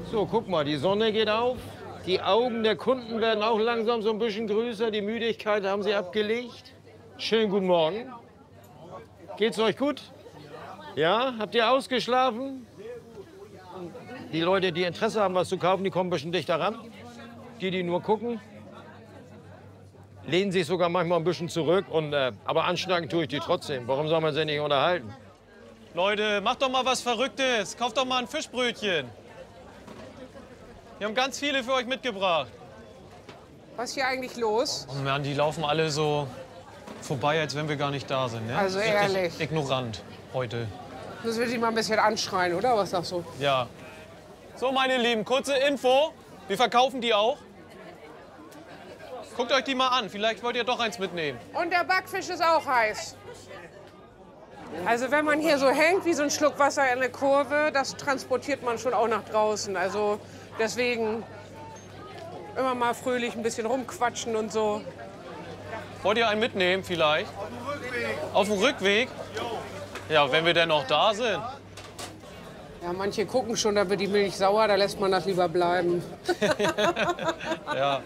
So, guck mal, die Sonne geht auf. Die Augen der Kunden werden auch langsam so ein bisschen größer. Die Müdigkeit haben sie abgelegt. Schönen guten Morgen. Geht's euch gut? Ja? Habt ihr ausgeschlafen? Die Leute, die Interesse haben, was zu kaufen, die kommen ein bisschen dichter ran. Die nur gucken, lehnen sich sogar manchmal ein bisschen zurück. Aber anschnacken tue ich die trotzdem. Warum soll man sie nicht unterhalten? Leute, macht doch mal was Verrücktes. Kauft doch mal ein Fischbrötchen. Wir haben ganz viele für euch mitgebracht. Was ist hier eigentlich los? Oh Mann, die laufen alle so vorbei, als wenn wir gar nicht da sind. Ne? Also ehrlich. Ignorant heute. Müssen wir sie mal ein bisschen anschreien, oder? Was sagst du? Ja. So, meine Lieben, kurze Info. Wir verkaufen die auch. Guckt euch die mal an. Vielleicht wollt ihr doch eins mitnehmen. Und der Backfisch ist auch heiß. Also wenn man hier so hängt wie so ein Schluck Wasser in der Kurve, das transportiert man schon auch nach draußen. Also deswegen immer mal fröhlich ein bisschen rumquatschen und so. Wollt ihr einen mitnehmen vielleicht? Auf dem Rückweg? Ja, wenn wir denn noch da sind. Ja, manche gucken schon, da wird die Milch sauer, da lässt man das lieber bleiben. Ja.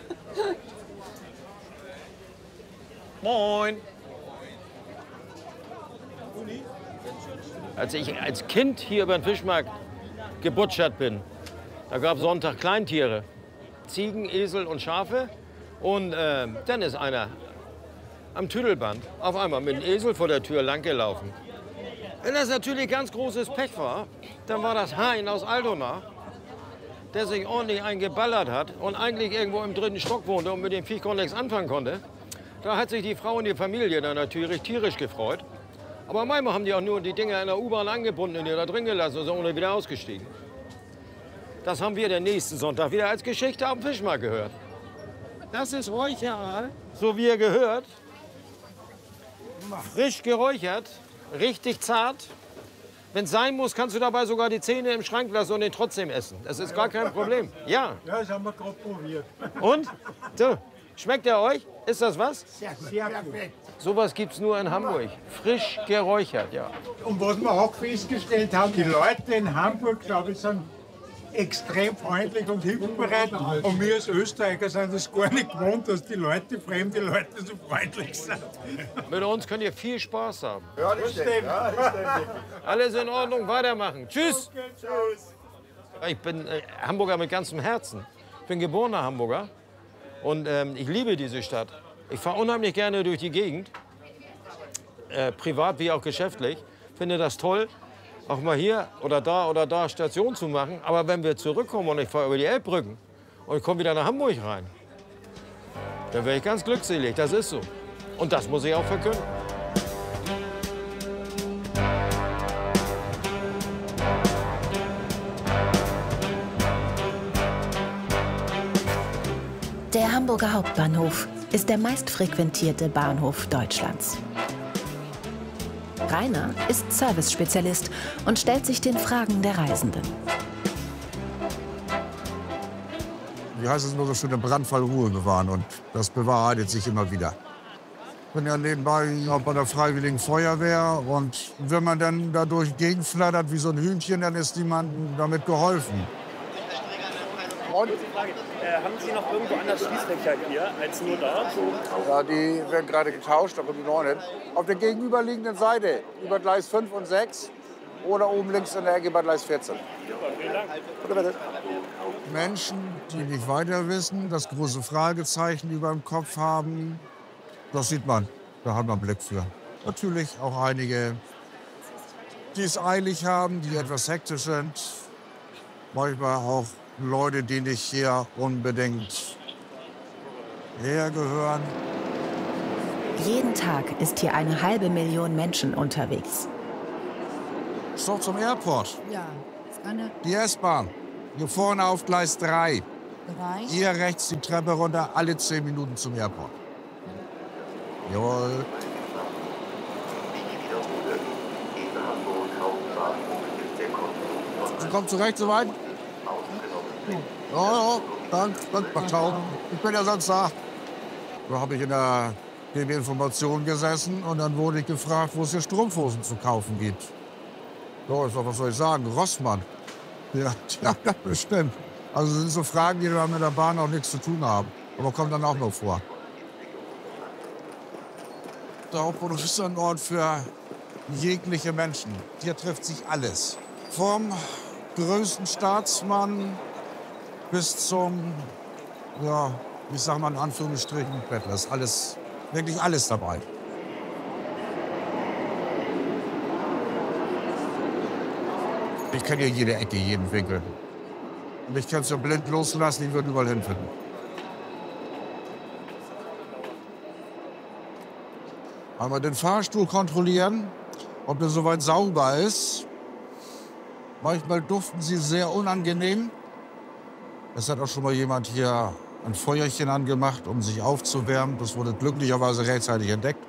Moin. Als ich als Kind hier über den Fischmarkt gebutschert bin, da gab es Sonntag Kleintiere. Ziegen, Esel und Schafe. Und dann ist einer am Tüdelband auf einmal mit dem Esel vor der Tür langgelaufen. Wenn das natürlich ganz großes Pech war, dann war das Hein aus Altona, der sich ordentlich eingeballert hat und eigentlich irgendwo im 3. Stock wohnte und mit dem Viech nichts anfangen konnte. Da hat sich die Frau und die Familie dann natürlich tierisch gefreut. Aber manchmal haben die auch nur die Dinger in der U-Bahn angebunden und die da drin gelassen und sind ohne wieder ausgestiegen. Das haben wir den nächsten Sonntag wieder als Geschichte am Fischmarkt gehört. Das ist Räucherei. So wie ihr gehört, frisch geräuchert, richtig zart. Wenn es sein muss, kannst du dabei sogar die Zähne im Schrank lassen und den trotzdem essen. Das ist gar kein Problem. Ja. Ja, das haben wir gerade probiert. Und? So, schmeckt er euch? Ist das was? Sehr gut. Sowas gibt's nur in Hamburg. Frisch geräuchert, ja. Und was wir auch festgestellt haben, die Leute in Hamburg, glaube ich, sind extrem freundlich und hilfsbereit. Und wir als Österreicher sind es gar nicht gewohnt, dass die Leute, fremde Leute, so freundlich sind. Mit uns könnt ihr viel Spaß haben. Ja, das stimmt. Alles in Ordnung, weitermachen. Tschüss. Okay, tschüss. Ich bin Hamburger mit ganzem Herzen. Ich bin geborener Hamburger und ich liebe diese Stadt. Ich fahre unheimlich gerne durch die Gegend, privat wie auch geschäftlich. Finde das toll, auch mal hier oder da Station zu machen. Aber wenn wir zurückkommen und ich fahre über die Elbbrücken und ich komme wieder nach Hamburg rein, dann wäre ich ganz glückselig. Das ist so. Und das muss ich auch verkünden. Der Hamburger Hauptbahnhof ist der meistfrequentierte Bahnhof Deutschlands. Rainer ist Service-Spezialist und stellt sich den Fragen der Reisenden. Wie heißt es nur so schön, im Brandfall Ruhe bewahren. Und das bewahrheitet sich immer wieder. Ich bin ja nebenbei auch bei der Freiwilligen Feuerwehr. Und wenn man dann dadurch gegenflattert wie so ein Hühnchen, dann ist niemandem damit geholfen. Und? Haben Sie noch irgendwo anders Schließfächer hier als nur da? Ja, die werden gerade getauscht, aber die neuen. Auf der gegenüberliegenden Seite, über Gleis 5 und 6 oder oben links in der Ecke bei Gleis 14. Super, vielen Dank. Bitte, bitte. Menschen, die nicht weiter wissen, das große Fragezeichen über dem Kopf haben, das sieht man, da haben wir einen Blick für. Natürlich auch einige, die es eilig haben, die etwas hektisch sind. Manchmal auch Leute, die nicht hier unbedingt hergehören. Jeden Tag ist hier 500.000 Menschen unterwegs. So zum Airport. Ja, Anne. Die S-Bahn. Hier vorne auf Gleis 3. 3. Hier rechts die Treppe runter, alle 10 Minuten zum Airport. Jawohl. Sie kommt zurecht soweit? Ja, danke, ciao. Ich bin ja sonst da. Da habe ich in der DB-Information gesessen und dann wurde ich gefragt, wo es hier Strumpfhosen zu kaufen gibt. So, was soll ich sagen? Rossmann. Ja, das bestimmt. Also das sind so Fragen, die mit der Bahn auch nichts zu tun haben. Aber kommen dann auch noch vor. Der Hauptbahnhof ist ein Ort für jegliche Menschen. Hier trifft sich alles. Vom größten Staatsmann bis zum, ja, ich sag mal in Anführungsstrichen, Bettler. Ist alles, wirklich alles dabei. Ich kenne hier jede Ecke, jeden Winkel. Und ich kann es ja blind loslassen, ich würde überall hinfinden. Einmal den Fahrstuhl kontrollieren, ob der soweit sauber ist. Manchmal duften sie sehr unangenehm. Es hat auch schon mal jemand hier ein Feuerchen angemacht, um sich aufzuwärmen. Das wurde glücklicherweise rechtzeitig entdeckt.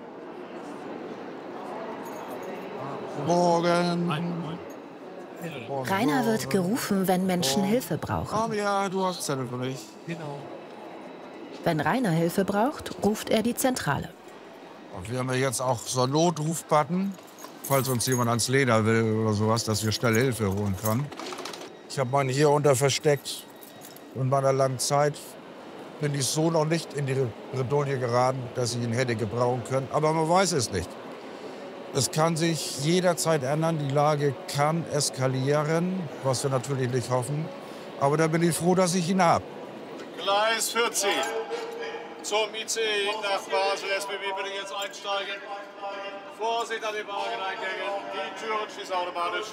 Morgen. Rainer wird gerufen, wenn Menschen Hilfe brauchen. Komm, ja, du hast Zettel für mich. Genau. Wenn Rainer Hilfe braucht, ruft er die Zentrale. Und wir haben ja jetzt auch so einen Notrufbutton, falls uns jemand ans Leder will oder sowas, dass wir schnell Hilfe holen können. Ich habe meinen hier unter versteckt. In meiner langen Zeit bin ich so noch nicht in die Bredouille geraten, dass ich ihn hätte gebrauchen können. Aber man weiß es nicht. Es kann sich jederzeit ändern. Die Lage kann eskalieren, was wir natürlich nicht hoffen. Aber da bin ich froh, dass ich ihn habe. Gleis 14. Zum ICE nach Basel. SBB bitte jetzt einsteigen. Vorsicht an den Wageneingängen. Die Türen schließen automatisch.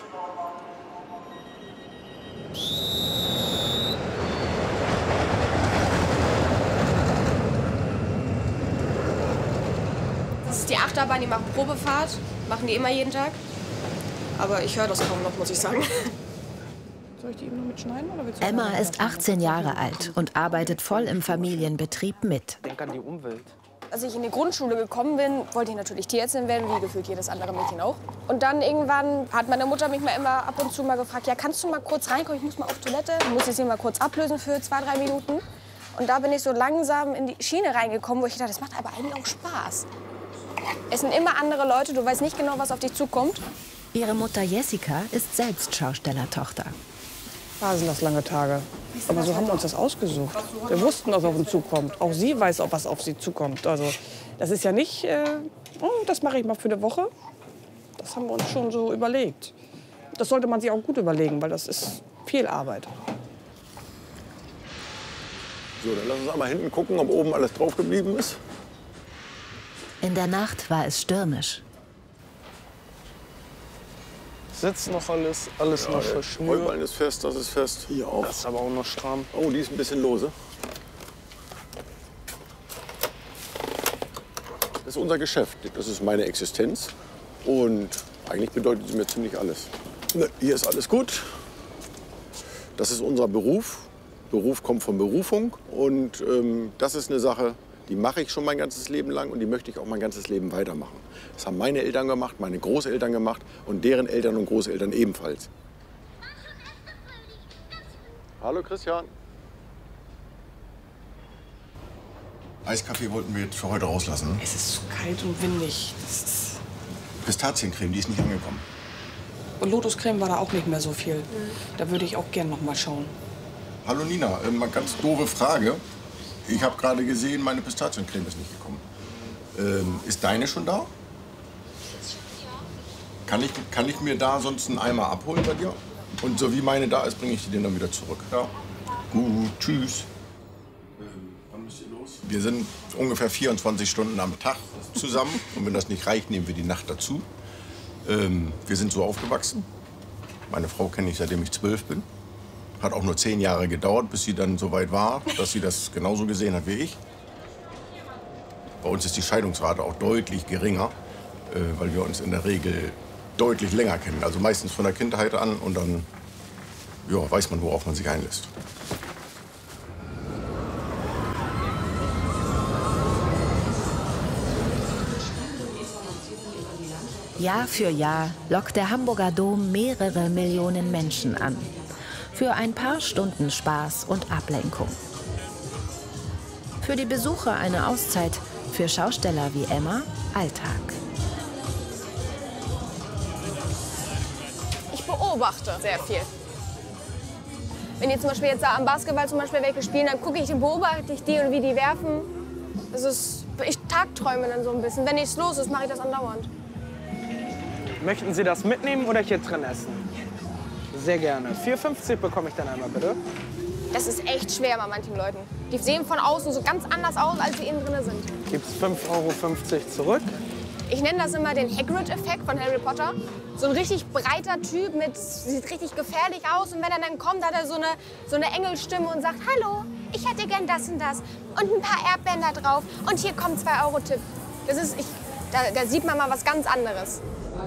Das ist die Achterbahn, die machen Probefahrt. Machen die immer jeden Tag. Aber ich höre das kaum noch, muss ich sagen. Soll ich die eben noch mitschneiden? Oder willst du Emma ist 18 Jahre alt und arbeitet voll im Familienbetrieb mit. Denk an die Umwelt. Als ich in die Grundschule gekommen bin, wollte ich natürlich Tierärztin werden, wie gefühlt jedes andere Mädchen auch. Und dann irgendwann hat meine Mutter mich mal immer ab und zu mal gefragt, ja, kannst du mal kurz reinkommen, ich muss mal auf Toilette. Ich muss sie mal kurz ablösen für 2-3 Minuten. Und da bin ich so langsam in die Schiene reingekommen, wo ich dachte, das macht aber eigentlich auch Spaß. Es sind immer andere Leute, du weißt nicht genau, was auf dich zukommt. Ihre Mutter Jessica ist selbst Schaustellertochter. Basel, das lange Tage. Aber so haben wir uns das ausgesucht. Wir wussten, was auf uns zukommt. Auch sie weiß, was auf sie zukommt. Also, das ist ja nicht, das mache ich mal für eine Woche. Das haben wir uns schon so überlegt. Das sollte man sich auch gut überlegen, weil das ist viel Arbeit. So, dann lass uns einmal hinten gucken, ob oben alles drauf geblieben ist. In der Nacht war es stürmisch. Sitzt noch alles noch verschnürt. Heuballen ist fest, das ist fest. Hier auch. Das ist aber auch noch stramm. Oh, die ist ein bisschen lose. Das ist unser Geschäft, das ist meine Existenz. Und eigentlich bedeutet sie mir ziemlich alles. Hier ist alles gut. Das ist unser Beruf. Beruf kommt von Berufung. Und das ist eine Sache, die mache ich schon mein ganzes Leben lang und die möchte ich auch mein ganzes Leben weitermachen. Das haben meine Eltern gemacht, meine Großeltern gemacht und deren Eltern und Großeltern ebenfalls. Hallo Christian. Eiskaffee wollten wir jetzt für heute rauslassen. Es ist zu kalt und windig. Pistaziencreme, die ist nicht angekommen. Und Lotuscreme war da auch nicht mehr so viel. Da würde ich auch gern noch mal schauen. Hallo Nina, mal ganz doofe Frage. Ich habe gerade gesehen, meine Pistaziencreme ist nicht gekommen. Ist deine schon da? Kann ich mir da sonst einen Eimer abholen bei dir? Und so wie meine da ist, bringe ich die dann wieder zurück. Ja. Gut, tschüss. Wann müsst ihr los? Wir sind ungefähr 24 Stunden am Tag zusammen. Und wenn das nicht reicht, nehmen wir die Nacht dazu. Wir sind so aufgewachsen. Meine Frau kenne ich, seitdem ich 12 bin. Hat auch nur 10 Jahre gedauert, bis sie dann so weit war, dass sie das genauso gesehen hat wie ich. Bei uns ist die Scheidungsrate auch deutlich geringer, weil wir uns in der Regel deutlich länger kennen. Also meistens von der Kindheit an und dann ja, weiß man, worauf man sich einlässt. Jahr für Jahr lockt der Hamburger Dom mehrere Millionen Menschen an. Für ein paar Stunden Spaß und Ablenkung. Für die Besucher eine Auszeit, für Schausteller wie Emma Alltag. Ich beobachte sehr viel. Wenn die zum Beispiel jetzt da am Basketball zum Beispiel welche spielen, dann beobachte ich die und wie die werfen. Das ist, ich tagträume dann so ein bisschen. Wenn nichts los ist, mache ich das andauernd. Möchten Sie das mitnehmen oder hier drin essen? Sehr gerne. 4,50 bekomme ich dann einmal, bitte. Das ist echt schwer bei manchen Leuten. Die sehen von außen so ganz anders aus, als sie innen drin sind. Gibt's 5,50 € zurück. Ich nenne das immer den Hagrid-Effekt von Harry Potter. So ein richtig breiter Typ, sieht richtig gefährlich aus. Und wenn er dann kommt, hat er so eine Engelstimme und sagt, hallo, ich hätte gern das und das. Und ein paar Erdbeeren da drauf. Und hier kommt 2-Euro-Tipp. Da sieht man mal was ganz anderes.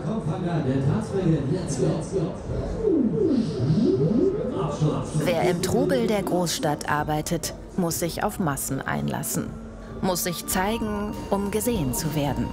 Wer im Trubel der Großstadt arbeitet, muss sich auf Massen einlassen. Muss sich zeigen, um gesehen zu werden.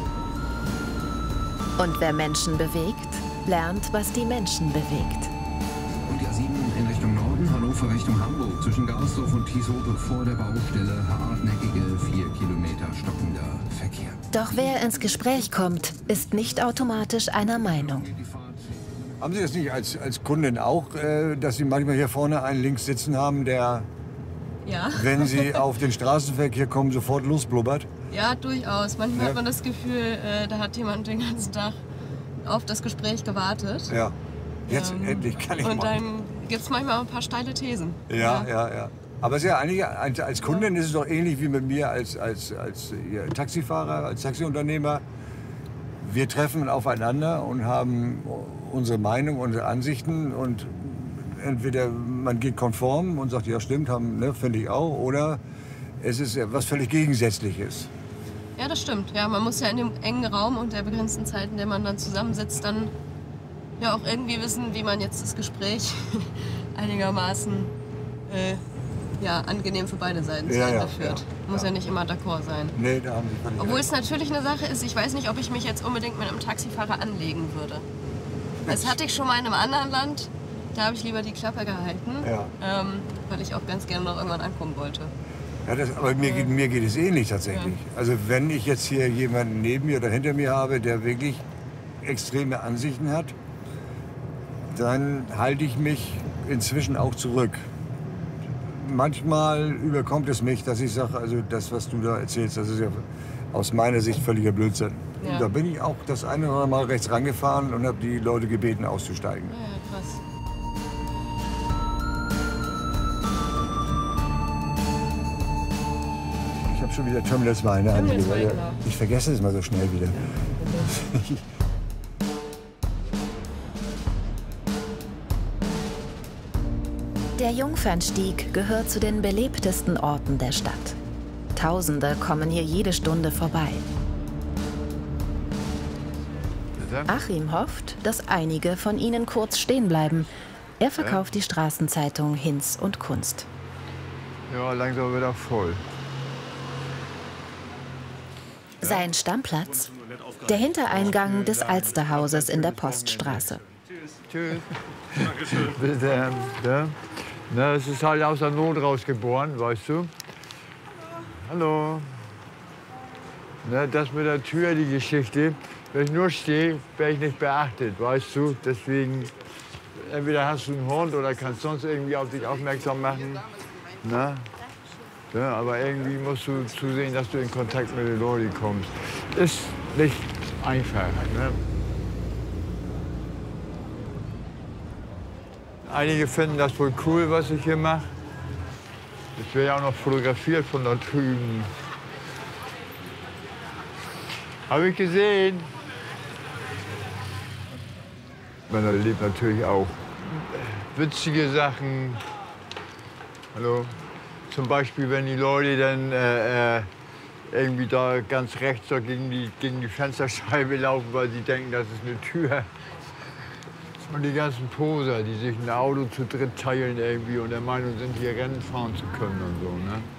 Und wer Menschen bewegt, lernt, was die Menschen bewegt. Und die A7 in Richtung Norden, Hannover Richtung Hamburg, zwischen Garsdorf und Thieshope vor der Baustelle, hartnäckige 4 Kilometer stockender Verkehr. Doch wer ins Gespräch kommt, ist nicht automatisch einer Meinung. Haben Sie das nicht als Kundin auch, dass Sie manchmal hier vorne einen links sitzen haben, der, ja, wenn Sie auf den Straßenverkehr kommen, sofort losblubbert? Ja, durchaus. Manchmal hat man das Gefühl, da hat jemand den ganzen Tag auf das Gespräch gewartet. Ja, jetzt endlich kann ich mal. Und dann gibt es manchmal auch ein paar steile Thesen. Ja. Aber es ist ja eigentlich, als Kundin ist es doch ähnlich wie mit mir als Taxifahrer, als Taxiunternehmer. Wir treffen aufeinander und haben unsere Meinung, unsere Ansichten. Und entweder man geht konform und sagt, ja stimmt, finde ich auch. Oder es ist was völlig Gegensätzliches. Ja, das stimmt. Ja, man muss ja in dem engen Raum und der begrenzten Zeit, in der man dann zusammensitzt, dann ja auch irgendwie wissen, wie man jetzt das Gespräch einigermaßen angenehm für beide Seiten zu Ende führt. Muss ja nicht immer d'accord sein. Nee, da haben Sie völlig Obwohl recht. es natürlich eine Sache ist, ich weiß nicht, ob ich mich jetzt unbedingt mit einem Taxifahrer anlegen würde. Das hatte ich schon mal in einem anderen Land. Da habe ich lieber die Klappe gehalten, weil ich auch ganz gerne noch irgendwann ankommen wollte. Ja, aber mir geht es ähnlich tatsächlich. Ja. Also wenn ich jetzt hier jemanden neben mir oder hinter mir habe, der wirklich extreme Ansichten hat, dann halte ich mich inzwischen auch zurück. Manchmal überkommt es mich, dass ich sage, also das, was du da erzählst, das ist ja aus meiner Sicht völliger Blödsinn. Ja. Da bin ich auch das eine oder andere Mal rechts rangefahren und habe die Leute gebeten, auszusteigen. Ja, krass. Ich habe schon wieder Terminal 2 in der Hand. Ich vergesse es mal so schnell wieder. Der Jungfernstieg gehört zu den belebtesten Orten der Stadt. Tausende kommen hier jede Stunde vorbei. Achim hofft, dass einige von ihnen kurz stehen bleiben. Er verkauft die Straßenzeitung Hinz und Kunst. Ja, langsam wird er voll. Sein Stammplatz? Der Hintereingang des Alsterhauses in der Poststraße. Tschüss. Bitte. Na, es ist halt aus der Not rausgeboren, weißt du. Hallo. Na, das mit der Tür, die Geschichte. Wenn ich nur stehe, werde ich nicht beachtet, weißt du. Deswegen, entweder hast du einen Hund oder kannst sonst irgendwie auf dich aufmerksam machen. Na? Ja, aber irgendwie musst du zusehen, dass du in Kontakt mit den Leuten kommst. Ist nicht einfach. Ne? Einige finden das wohl cool, was ich hier mache. Ich werde ja auch noch fotografiert von da drüben. Habe ich gesehen. Man erlebt natürlich auch witzige Sachen. Hallo. Zum Beispiel, wenn die Leute dann irgendwie da ganz rechts da gegen die Fensterscheibe laufen, weil sie denken, das ist eine Tür. Und die ganzen Poser, die sich ein Auto zu dritt teilen irgendwie und der Meinung sind, hier Rennen fahren zu können und so. Ne?